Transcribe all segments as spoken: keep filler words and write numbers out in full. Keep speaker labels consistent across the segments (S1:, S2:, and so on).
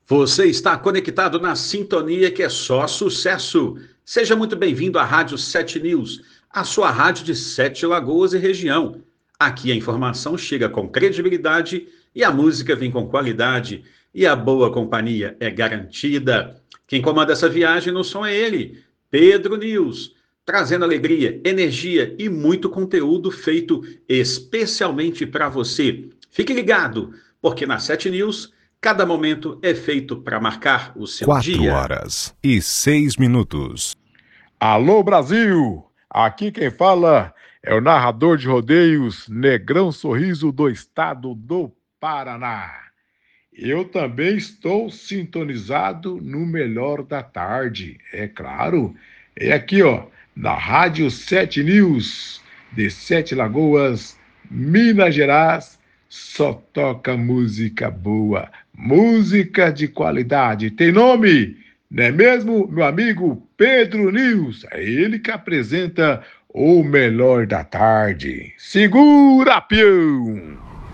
S1: Você está conectado na sintonia que é só sucesso. Seja muito bem-vindo à Rádio Sete News, a sua rádio de Sete Lagoas e região. Aqui a informação chega com credibilidade e a música vem com qualidade e a boa companhia é garantida. Quem comanda essa viagem no som é ele, Pedro News, trazendo alegria, energia e muito conteúdo feito especialmente para você. Fique ligado, porque na Sete News cada momento é feito para marcar o seu
S2: Quatro
S1: dia.
S2: horas e seis minutos.
S3: Alô, Brasil! Aqui quem fala é o narrador de rodeios Negrão Sorriso do estado do Paraná. Eu também estou sintonizado no melhor da tarde, é claro. É aqui, ó, na Rádio Sete News, de Sete Lagoas, Minas Gerais. Só toca música boa, música de qualidade. Tem nome, não é mesmo, meu amigo Pedro News? É ele que apresenta o melhor da tarde. Segura, peão!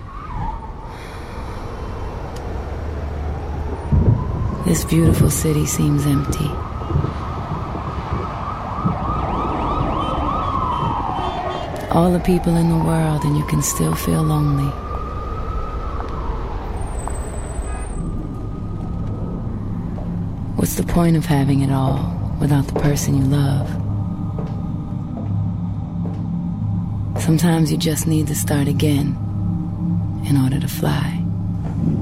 S4: This beautiful city seems empty. All the people in the world and you can still feel lonely. What's the point of having it all without the person you love? Sometimes you just need to start again in order to fly.